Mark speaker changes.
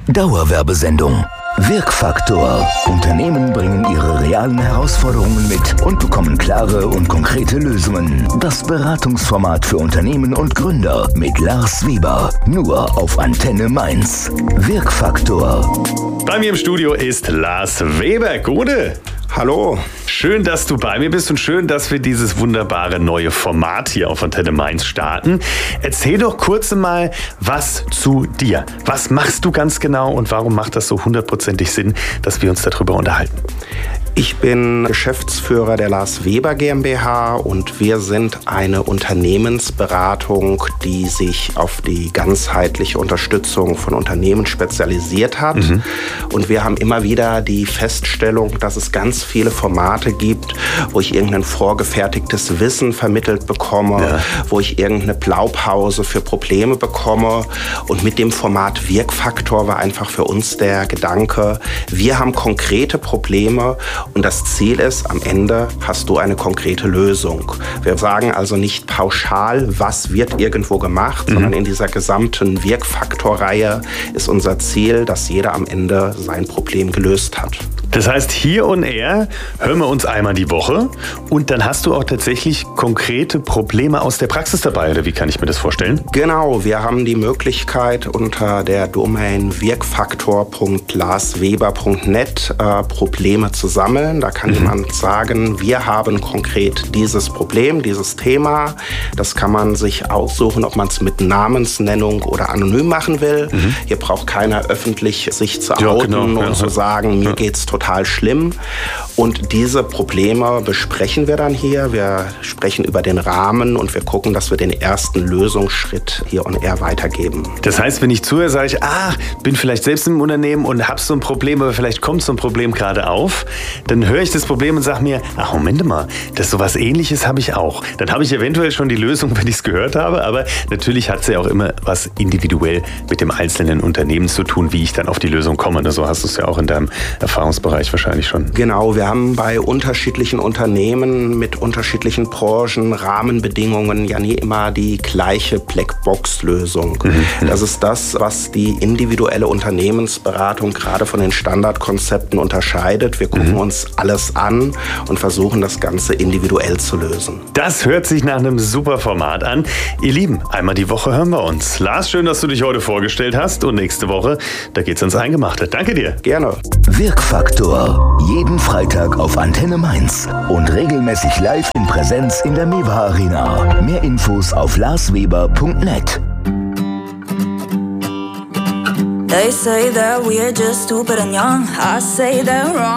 Speaker 1: Dauerwerbesendung. Wirkfaktor. Unternehmen bringen ihre realen Herausforderungen mit und bekommen klare und konkrete Lösungen. Das Beratungsformat für Unternehmen und Gründer mit Lars Weber. Nur auf Antenne Mainz. Wirkfaktor.
Speaker 2: Bei mir im Studio ist Lars Weber. Gute.
Speaker 3: Hallo.
Speaker 2: Schön, dass du bei mir bist und schön, dass wir dieses wunderbare neue Format hier auf Antenne Mainz starten. Erzähl doch kurz mal was zu dir. Was machst du ganz genau und warum macht das so hundertprozentig Sinn, dass wir uns darüber unterhalten?
Speaker 3: Ich bin Geschäftsführer der Lars Weber GmbH und wir sind eine Unternehmensberatung, die sich auf die ganzheitliche Unterstützung von Unternehmen spezialisiert hat. Und wir haben immer wieder die Feststellung, dass es ganz viele Formate gibt, wo ich irgendein vorgefertigtes Wissen vermittelt bekomme, wo ich irgendeine Blaupause für Probleme bekomme. Und mit dem Format Wirkfaktor war einfach für uns der Gedanke, wir haben konkrete Probleme. Und das Ziel ist, am Ende hast du eine konkrete Lösung. Wir sagen also nicht pauschal, was wird irgendwo gemacht, sondern in dieser gesamten Wirkfaktorreihe ist unser Ziel, dass jeder am Ende sein Problem gelöst hat.
Speaker 2: Das heißt, hier on air hören wir uns einmal die Woche und dann hast du auch tatsächlich konkrete Probleme aus der Praxis dabei, oder wie kann ich mir das vorstellen?
Speaker 3: Genau, wir haben die Möglichkeit unter der Domain wirkfaktor.larsweber.net Probleme zu sammeln. Da kann jemand sagen, wir haben konkret dieses Problem, dieses Thema. Das kann man sich aussuchen, ob man es mit Namensnennung oder anonym machen will. Hier braucht keiner öffentlich sich zu outen und zu sagen, mir geht's total schlimm. Und diese Probleme besprechen wir dann hier. Wir sprechen über den Rahmen und wir gucken, dass wir den ersten Lösungsschritt hier on air weitergeben.
Speaker 2: Das heißt, wenn ich zuhöre, sage ich, bin vielleicht selbst im Unternehmen und habe so ein Problem, aber vielleicht kommt so ein Problem gerade auf, dann höre ich das Problem und sage mir, Moment mal, das sowas Ähnliches habe ich auch. Dann habe ich eventuell schon die Lösung, wenn ich es gehört habe, aber natürlich hat es ja auch immer was individuell mit dem einzelnen Unternehmen zu tun, wie ich dann auf die Lösung komme. Und so hast du es ja auch in deinem Erfahrungsbereich wahrscheinlich schon.
Speaker 3: Genau, wir haben bei unterschiedlichen Unternehmen mit unterschiedlichen Branchen, Rahmenbedingungen ja nie immer die gleiche Blackbox-Lösung. Das ist das, was die individuelle Unternehmensberatung gerade von den Standardkonzepten unterscheidet. Wir gucken uns alles an und versuchen, das Ganze individuell zu lösen.
Speaker 2: Das hört sich nach einem super Format an. Ihr Lieben, einmal die Woche hören wir uns. Lars, schön, dass du dich heute vorgestellt hast und nächste Woche, da geht's ins Eingemachte. Danke dir.
Speaker 3: Gerne.
Speaker 1: Wirkfaktor. Jeden Freitag auf Antenne Mainz und regelmäßig live in Präsenz in der Mewa Arena. Mehr Infos auf larsweber.net.
Speaker 4: They say that we're just stupid and young. I say they're wrong.